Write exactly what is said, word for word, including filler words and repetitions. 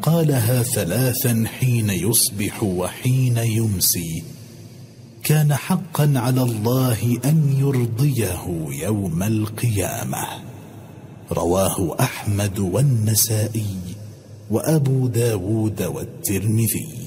قالها ثلاثا حين يصبح وحين يمسي، كان حقا على الله أن يرضيه يوم القيامة. رواه أحمد والنسائي وأبو داود والترمذي.